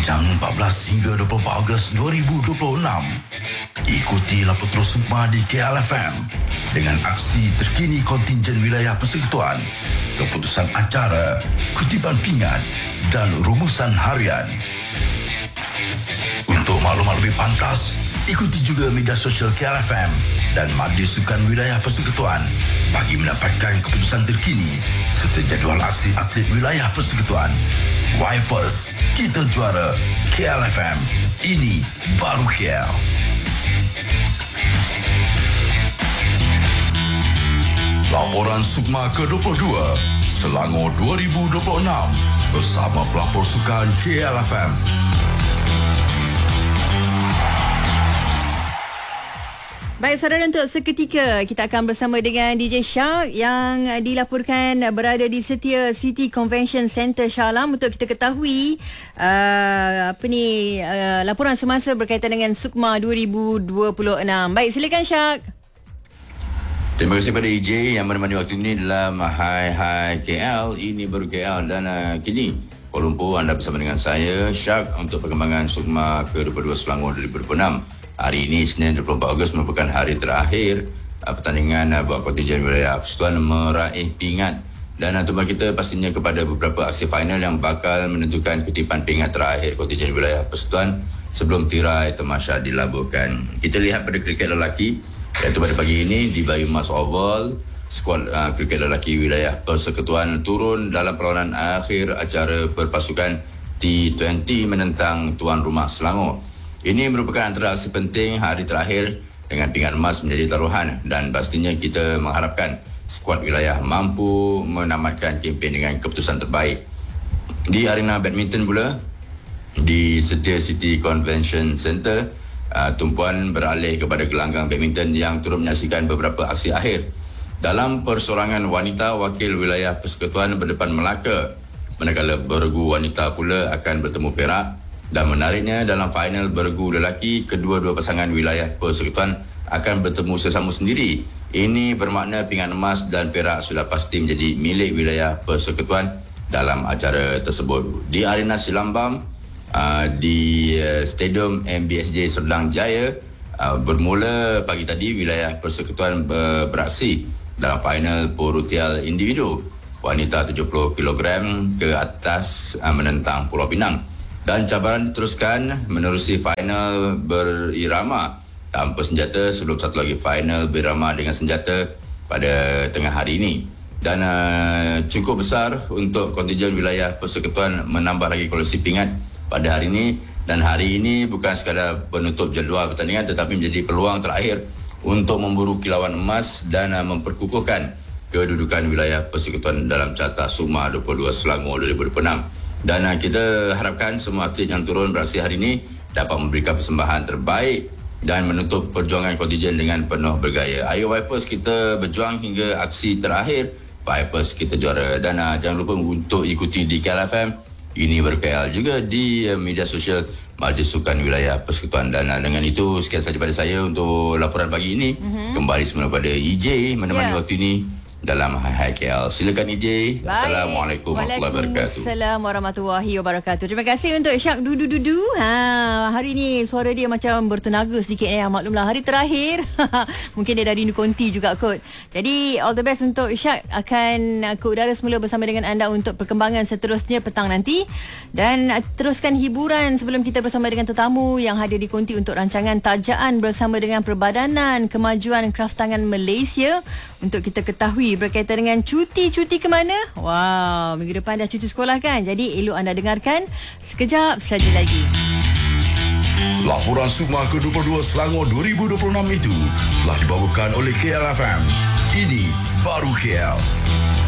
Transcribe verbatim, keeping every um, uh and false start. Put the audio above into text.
Bincang empat belas hingga dua puluh empat Ogos dua ribu dua puluh enam. Ikuti Lapor Terus Sukma di K L F M dengan aksi terkini kontingen wilayah persekutuan, keputusan acara, kutipan pingat dan rumusan harian. Untuk maklumat lebih pantas, ikuti juga media sosial K L F M dan Majlis Sukan Wilayah Persekutuan bagi mendapatkan keputusan terkini serta jadual aksi atlet wilayah persekutuan. Wipers, kita juara. K L F M, ini baru K L. Laporan Sukma ke dua puluh dua Selangor dua ribu dua puluh enam bersama pelapor sukan K L F M. Baik saudara, untuk seketika kita akan bersama dengan D J Shark yang dilaporkan berada di Setia City Convention Centre Shah Alam untuk kita ketahui uh, apa ni uh, laporan semasa berkaitan dengan Sukma dua ribu dua puluh enam. Baik, silakan Shark. Terima kasih kepada E J yang menemani waktu ini dalam Hai Hai K L, ini baru K L. Dan uh, kini Kuala Lumpur, anda bersama dengan saya Shark untuk perkembangan Sukma ke dua puluh dua Selangor dua ribu dua puluh enam. Hari ini Isnin dua puluh empat Ogos merupakan hari terakhir uh, pertandingan uh, buat kontingen wilayah persekutuan meraih pingat. Dan uh, tumbang kita pastinya kepada beberapa aksi final yang bakal menentukan kutipan pingat terakhir kontingen wilayah persekutuan sebelum tirai tamasya dilaburkan. Kita lihat pada kriket lelaki, iaitu pada pagi ini di Bayu Mas Oval, skuad uh, kriket lelaki wilayah persekutuan turun dalam perlawanan akhir acara berpasukan T dua puluh menentang tuan rumah Selangor. Ini merupakan antara aksi penting hari terakhir dengan pingat emas menjadi taruhan, dan pastinya kita mengharapkan skuad wilayah mampu menamatkan kempen dengan keputusan terbaik. Di arena badminton pula, di Setia City Convention Centre, uh, tumpuan beralih kepada gelanggang badminton yang turut menyaksikan beberapa aksi akhir. Dalam persorangan wanita, wakil wilayah persekutuan berdepan Melaka, manakala bergu wanita pula akan bertemu Perak. Dan menariknya, dalam final bergu lelaki, kedua-dua pasangan wilayah persekutuan akan bertemu sesama sendiri. Ini bermakna pingat emas dan perak sudah pasti menjadi milik wilayah persekutuan dalam acara tersebut. Di arena Silambam, uh, di uh, Stadium M B S J Serdang Jaya, uh, bermula pagi tadi wilayah persekutuan ber- beraksi dalam final Porutial individu wanita tujuh puluh kilogram ke atas uh, menentang Pulau Pinang. Dan cabaran diteruskan menerusi final berirama tanpa senjata sebelum satu lagi final berirama dengan senjata pada tengah hari ini. Dan uh, cukup besar untuk kontingen wilayah persekutuan menambah lagi koleksi pingat pada hari ini. Dan hari ini bukan sekadar penutup jadual pertandingan, tetapi menjadi peluang terakhir untuk memburu kilauan emas dan uh, memperkukuhkan kedudukan wilayah persekutuan dalam carta Sukma dua puluh dua Selangor dua ribu dua puluh enam. Dan uh, kita harapkan semua atlet yang turun beraksi hari ini dapat memberikan persembahan terbaik dan menutup perjuangan kontingen dengan penuh bergaya. Ayo Wipers, kita berjuang hingga aksi terakhir. Wipers, kita juara. Dan uh, jangan lupa untuk ikuti di K L F M, ini ber-K L, juga di uh, media sosial Majlis Sukan Wilayah Persekutuan. Dan uh, dengan itu, sekian saja pada saya untuk laporan pagi ini. Mm-hmm. Kembali semula pada E J menemani yeah. waktu ini dalam Hai Hai K L. Silakan E J. Baik. Assalamualaikum warahmatullahi wabarakatuh. Waalaikumsalam warahmatullahi wabarakatuh. Terima kasih untuk Syak Dudu Dudu. Ha, hari ni suara dia macam bertenaga sedikit ya. Maklumlah hari terakhir. Mungkin dia dah rindu konti juga kot. Jadi all the best untuk Syak, akan ke udara semula bersama dengan anda untuk perkembangan seterusnya petang nanti. Dan teruskan hiburan sebelum kita bersama dengan tetamu yang hadir di konti untuk rancangan tajaan bersama dengan Perbadanan Kemajuan Kraftangan Malaysia untuk kita ketahui berkaitan dengan cuti-cuti ke mana? Wow, minggu depan dah cuti sekolah kan? Jadi elok anda dengarkan sekejap saja lagi. Laporan Sukma ke dua puluh dua Selangor dua ribu dua puluh enam itu telah dibawakan oleh K L F M. Ini baru K L.